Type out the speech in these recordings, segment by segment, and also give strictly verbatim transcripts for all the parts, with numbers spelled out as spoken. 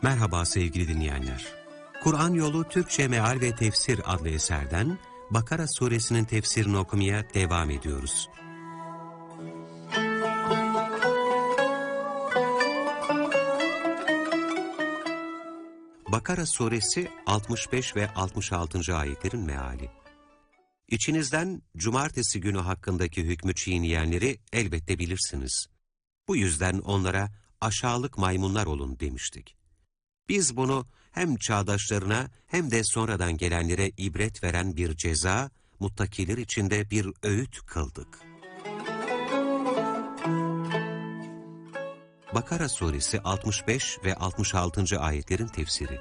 Merhaba sevgili dinleyenler. Kur'an Yolu Türkçe Meal ve Tefsir adlı eserden Bakara suresinin tefsirini okumaya devam ediyoruz. Bakara suresi altmış beş ve altmış altıncı ayetlerin meali. İçinizden cumartesi günü hakkındaki hükmü çiğneyenleri elbette bilirsiniz. Bu yüzden onlara aşağılık maymunlar olun demiştik. Biz bunu hem çağdaşlarına hem de sonradan gelenlere ibret veren bir ceza, muttakiler için de bir öğüt kıldık. Bakara suresi altmış beş ve altmış altıncı ayetlerin tefsiri.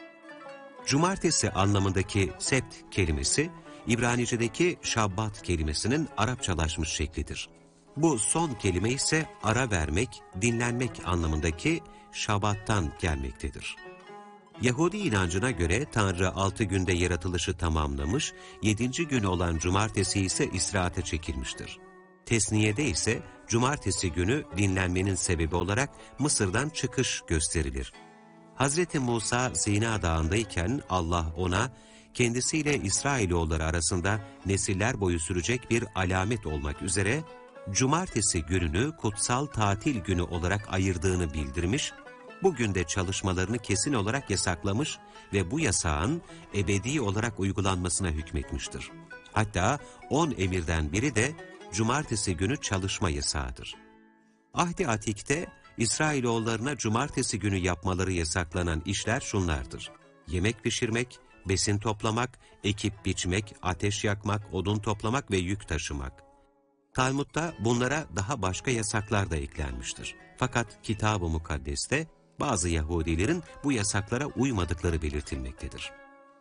Cumartesi anlamındaki sebt kelimesi, İbranice'deki şabbat kelimesinin Arapçalaşmış şeklidir. Bu son kelime ise ara vermek, dinlenmek anlamındaki şabattan gelmektedir. Yahudi inancına göre Tanrı altı günde yaratılışı tamamlamış, yedinci gün olan cumartesi ise istirahate çekilmiştir. Tesniye'de ise cumartesi günü dinlenmenin sebebi olarak Mısır'dan çıkış gösterilir. Hazreti Musa Sina Dağı'ndayken Allah ona, kendisiyle İsrailoğulları arasında nesiller boyu sürecek bir alamet olmak üzere, cumartesi gününü kutsal tatil günü olarak ayırdığını bildirmiş, bugün de çalışmalarını kesin olarak yasaklamış ve bu yasağın ebedi olarak uygulanmasına hükmetmiştir. Hatta on emirden biri de cumartesi günü çalışma yasağıdır. Ahd-i Atik'te İsrailoğullarına cumartesi günü yapmaları yasaklanan işler şunlardır: yemek pişirmek, besin toplamak, ekip biçmek, ateş yakmak, odun toplamak ve yük taşımak. Talmud'da bunlara daha başka yasaklar da eklenmiştir. Fakat Kitab-ı Mukaddes'te bazı Yahudilerin bu yasaklara uymadıkları belirtilmektedir.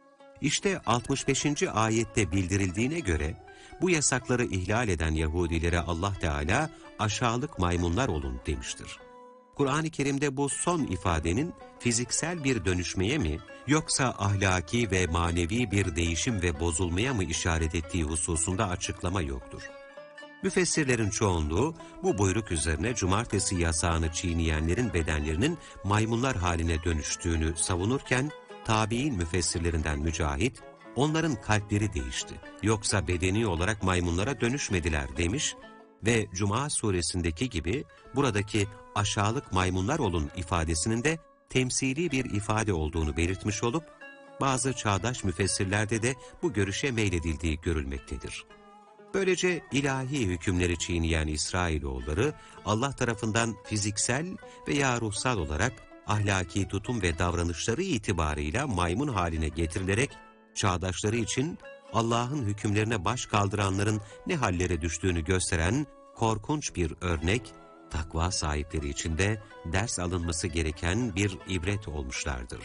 İşte altmış beşinci ayette bildirildiğine göre bu yasakları ihlal eden Yahudilere Allah Teala aşağılık maymunlar olun demiştir. Kur'an-ı Kerim'de bu son ifadenin fiziksel bir dönüşmeye mi yoksa ahlaki ve manevi bir değişim ve bozulmaya mı işaret ettiği hususunda açıklama yoktur. Müfessirlerin çoğunluğu bu buyruk üzerine cumartesi yasağını çiğneyenlerin bedenlerinin maymunlar haline dönüştüğünü savunurken, tabi'in müfessirlerinden Mücahit, onların kalpleri değişti, yoksa bedeni olarak maymunlara dönüşmediler demiş ve Cuma suresindeki gibi buradaki aşağılık maymunlar olun ifadesinin de temsili bir ifade olduğunu belirtmiş olup, bazı çağdaş müfessirlerde de bu görüşe meyledildiği görülmektedir. Böylece ilahi hükümleri çiğneyen İsrailoğulları Allah tarafından fiziksel veya ruhsal olarak ahlaki tutum ve davranışları itibarıyla maymun haline getirilerek çağdaşları için Allah'ın hükümlerine baş kaldıranların ne hallere düştüğünü gösteren korkunç bir örnek, takva sahipleri için de ders alınması gereken bir ibret olmuşlardır.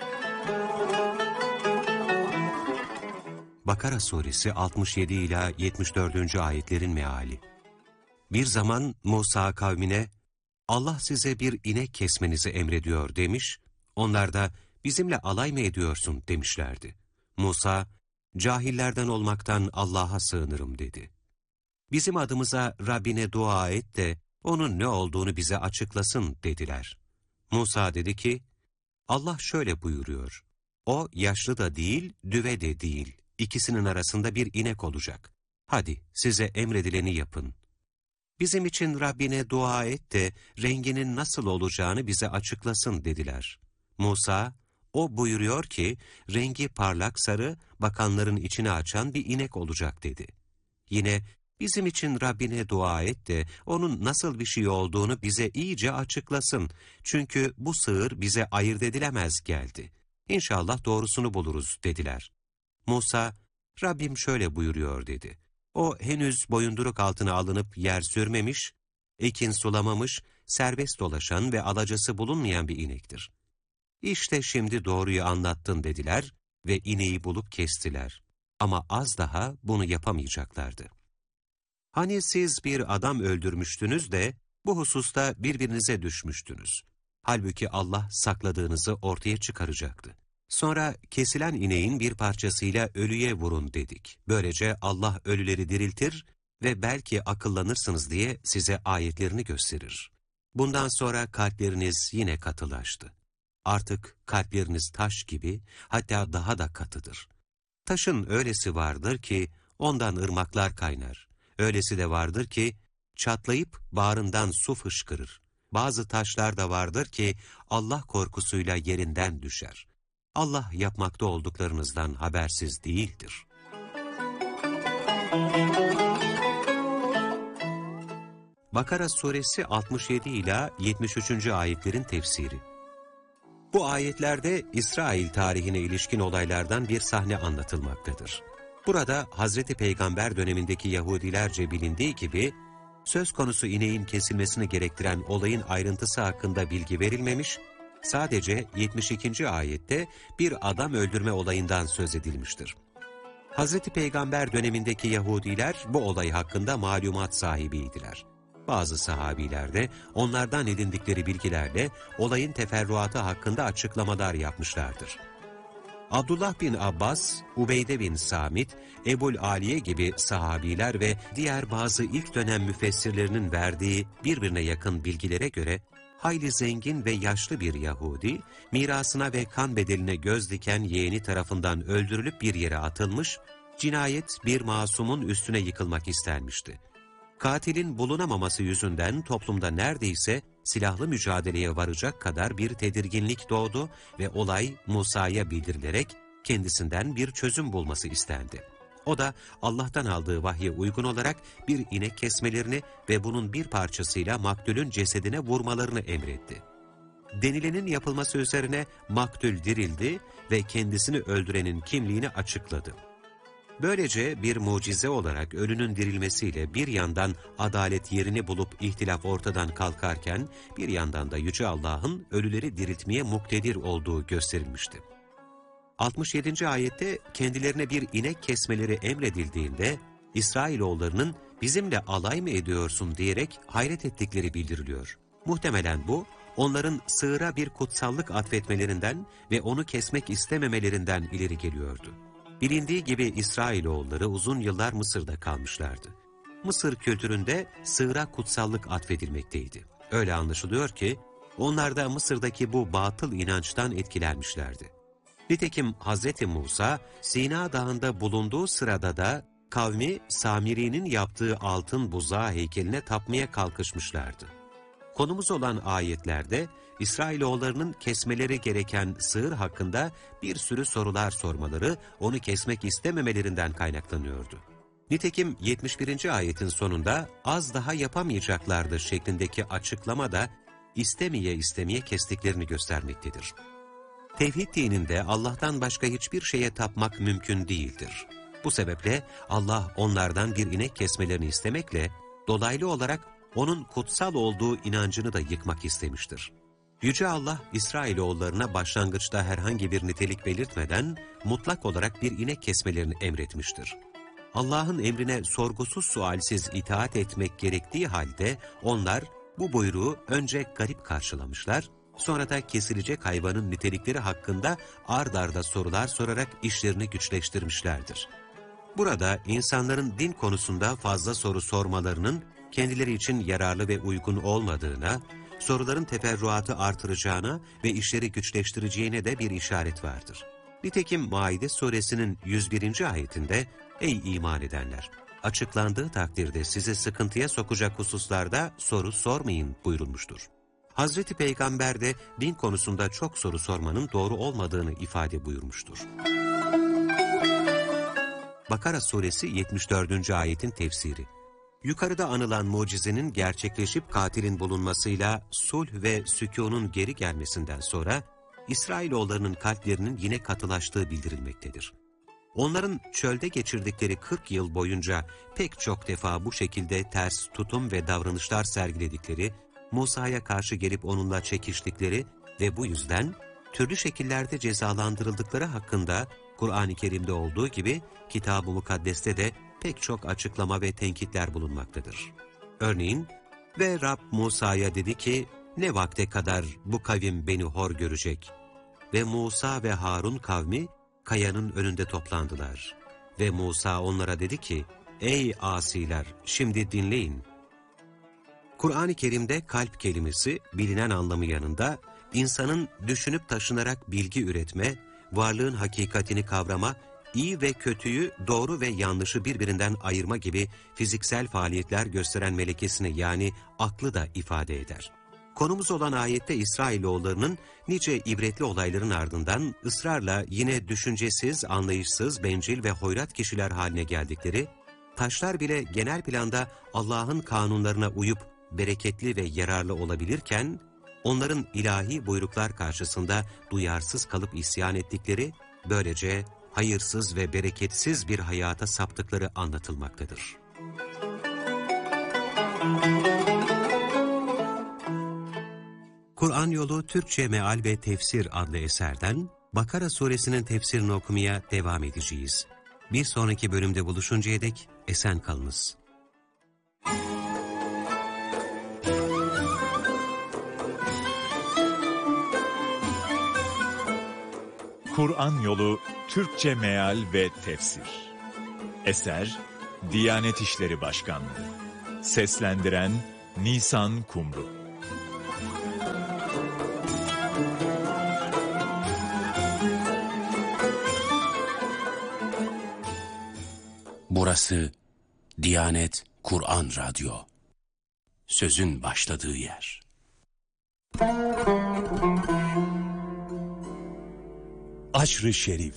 Bakara suresi altmış yedi ila yetmiş dördüncü ayetlerin meali. Bir zaman Musa kavmine, Allah size bir inek kesmenizi emrediyor demiş, onlar da bizimle alay mı ediyorsun demişlerdi. Musa, cahillerden olmaktan Allah'a sığınırım dedi. Bizim adımıza Rabbine dua et de onun ne olduğunu bize açıklasın dediler. Musa dedi ki, Allah şöyle buyuruyor, o yaşlı da değil, düve de değil. İkisinin arasında bir inek olacak. Hadi size emredileni yapın. Bizim için Rabbine dua et de renginin nasıl olacağını bize açıklasın dediler. Musa, o buyuruyor ki rengi parlak sarı, bakanların içine açan bir inek olacak dedi. Yine bizim için Rabbine dua et de onun nasıl bir şey olduğunu bize iyice açıklasın. Çünkü bu sığır bize ayırt edilemez geldi. İnşallah doğrusunu buluruz dediler. Musa, Rabbim şöyle buyuruyor dedi. O henüz boyunduruk altına alınıp yer sürmemiş, ekin sulamamış, serbest dolaşan ve alacası bulunmayan bir inektir. İşte şimdi doğruyu anlattın dediler ve ineği bulup kestiler. Ama az daha bunu yapamayacaklardı. Hani siz bir adam öldürmüştünüz de bu hususta birbirinize düşmüştünüz. Halbuki Allah sakladığınızı ortaya çıkaracaktı. Sonra kesilen ineğin bir parçasıyla ölüye vurun dedik. Böylece Allah ölüleri diriltir ve belki akıllanırsınız diye size ayetlerini gösterir. Bundan sonra kalpleriniz yine katılaştı. Artık kalpleriniz taş gibi, hatta daha da katıdır. Taşın öylesi vardır ki ondan ırmaklar kaynar. Öylesi de vardır ki çatlayıp bağrından su fışkırır. Bazı taşlar da vardır ki Allah korkusuyla yerinden düşer. Allah yapmakta olduklarınızdan habersiz değildir. Bakara suresi altmış yedi ila yetmiş üçüncü ayetlerin tefsiri. Bu ayetlerde İsrail tarihine ilişkin olaylardan bir sahne anlatılmaktadır. Burada Hazreti Peygamber dönemindeki Yahudilerce bilindiği gibi, söz konusu ineğin kesilmesini gerektiren olayın ayrıntısı hakkında bilgi verilmemiş, sadece yetmiş ikinci ayette bir adam öldürme olayından söz edilmiştir. Hazreti Peygamber dönemindeki Yahudiler bu olay hakkında malumat sahibiydiler. Bazı sahabiler de onlardan edindikleri bilgilerle olayın teferruatı hakkında açıklamalar yapmışlardır. Abdullah bin Abbas, Ubeyde bin Samit, Ebul Aliye gibi sahabiler ve diğer bazı ilk dönem müfessirlerinin verdiği birbirine yakın bilgilere göre, hayli zengin ve yaşlı bir Yahudi, mirasına ve kan bedeline göz diken yeğeni tarafından öldürülüp bir yere atılmış, cinayet bir masumun üstüne yıkılmak istenmişti. Katilin bulunamaması yüzünden toplumda neredeyse silahlı mücadeleye varacak kadar bir tedirginlik doğdu ve olay Musa'ya bildirilerek kendisinden bir çözüm bulması istendi. O da Allah'tan aldığı vahye uygun olarak bir inek kesmelerini ve bunun bir parçasıyla maktulün cesedine vurmalarını emretti. Denilenin yapılması üzerine maktul dirildi ve kendisini öldürenin kimliğini açıkladı. Böylece bir mucize olarak ölünün dirilmesiyle bir yandan adalet yerini bulup ihtilaf ortadan kalkarken, bir yandan da Yüce Allah'ın ölüleri diriltmeye muktedir olduğu gösterilmişti. altmış yedinci ayette kendilerine bir inek kesmeleri emredildiğinde, İsrailoğullarının bizimle alay mı ediyorsun diyerek hayret ettikleri bildiriliyor. Muhtemelen bu, onların sığıra bir kutsallık atfetmelerinden ve onu kesmek istememelerinden ileri geliyordu. Bilindiği gibi İsrailoğulları uzun yıllar Mısır'da kalmışlardı. Mısır kültüründe sığıra kutsallık atfedilmekteydi. Öyle anlaşılıyor ki, onlar da Mısır'daki bu batıl inançtan etkilenmişlerdi. Nitekim Hazreti Musa, Sina Dağı'nda bulunduğu sırada da kavmi Samiri'nin yaptığı altın buzağı heykeline tapmaya kalkışmışlardı. Konumuz olan ayetlerde, İsrailoğullarının kesmeleri gereken sığır hakkında bir sürü sorular sormaları, onu kesmek istememelerinden kaynaklanıyordu. Nitekim yetmiş birinci ayetin sonunda az daha yapamayacaklardı şeklindeki açıklama da istemeye istemeye kestiklerini göstermektedir. Tevhid dininde Allah'tan başka hiçbir şeye tapmak mümkün değildir. Bu sebeple Allah onlardan bir inek kesmelerini istemekle dolaylı olarak onun kutsal olduğu inancını da yıkmak istemiştir. Yüce Allah, İsrailoğullarına başlangıçta herhangi bir nitelik belirtmeden mutlak olarak bir inek kesmelerini emretmiştir. Allah'ın emrine sorgusuz sualsiz itaat etmek gerektiği halde onlar bu buyruğu önce garip karşılamışlar, sonra da kesilecek hayvanın nitelikleri hakkında ard arda sorular sorarak işlerini güçleştirmişlerdir. Burada insanların din konusunda fazla soru sormalarının kendileri için yararlı ve uygun olmadığına, soruların teferruatı artıracağına ve işleri güçleştireceğine de bir işaret vardır. Nitekim Maide suresinin yüz birinci ayetinde, "Ey iman edenler! Açıklandığı takdirde sizi sıkıntıya sokacak hususlarda soru sormayın" buyurulmuştur. Hazreti Peygamber de din konusunda çok soru sormanın doğru olmadığını ifade buyurmuştur. Bakara suresi yetmiş dördüncü ayetin tefsiri. Yukarıda anılan mucizenin gerçekleşip katilin bulunmasıyla sulh ve sükûnun geri gelmesinden sonra İsrailoğullarının kalplerinin yine katılaştığı bildirilmektedir. Onların çölde geçirdikleri kırk yıl boyunca pek çok defa bu şekilde ters tutum ve davranışlar sergiledikleri, Musa'ya karşı gelip onunla çekiştikleri ve bu yüzden türlü şekillerde cezalandırıldıkları hakkında Kur'an-ı Kerim'de olduğu gibi Kitab-ı Mukaddes'te de pek çok açıklama ve tenkitler bulunmaktadır. Örneğin, ve Rab Musa'ya dedi ki, ne vakte kadar bu kavim beni hor görecek? Ve Musa ve Harun kavmi kayanın önünde toplandılar. Ve Musa onlara dedi ki, ey asiler, şimdi dinleyin. Kur'an-ı Kerim'de kalp kelimesi bilinen anlamı yanında insanın düşünüp taşınarak bilgi üretme, varlığın hakikatini kavrama, iyi ve kötüyü, doğru ve yanlışı birbirinden ayırma gibi fiziksel faaliyetler gösteren melekesini yani aklı da ifade eder. Konumuz olan ayette İsrailoğullarının nice ibretli olayların ardından ısrarla yine düşüncesiz, anlayışsız, bencil ve hoyrat kişiler haline geldikleri, taşlar bile genel planda Allah'ın kanunlarına uyup bereketli ve yararlı olabilirken, onların ilahi buyruklar karşısında duyarsız kalıp isyan ettikleri, böylece hayırsız ve bereketsiz bir hayata saptıkları anlatılmaktadır. Kur'an Yolu Türkçe Meal ve Tefsir adlı eserden Bakara suresinin tefsirini okumaya devam edeceğiz. Bir sonraki bölümde buluşuncaya dek esen kalınız. Kur'an Yolu Türkçe Meal ve Tefsir. Eser Diyanet İşleri Başkanlığı. Seslendiren Nisan Kumru. Burası Diyanet Kur'an Radyo. Sözün başladığı yer. Aşr-ı Şerif.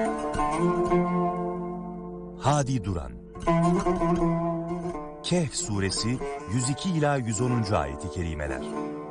Hadi Duran. Kehf suresi yüz iki ila yüz onuncu ayeti kerimeler.